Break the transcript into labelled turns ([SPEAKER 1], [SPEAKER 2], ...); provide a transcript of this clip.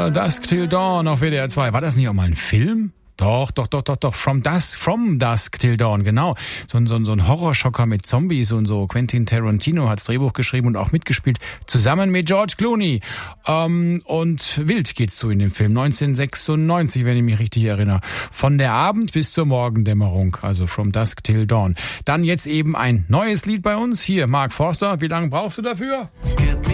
[SPEAKER 1] Dusk Till Dawn auf WDR 2. War das nicht auch mal ein Film? Doch. From Dusk Till Dawn, genau. So ein Horrorschocker mit Zombies und so. Quentin Tarantino hat's Drehbuch geschrieben und auch mitgespielt. Zusammen mit George Clooney. Und wild geht's zu in dem Film. 1996, wenn ich mich richtig erinnere. Von der Abend bis zur Morgendämmerung. Also From Dusk Till Dawn. Dann jetzt eben ein neues Lied bei uns. Hier, Mark Forster. Wie lange brauchst du dafür?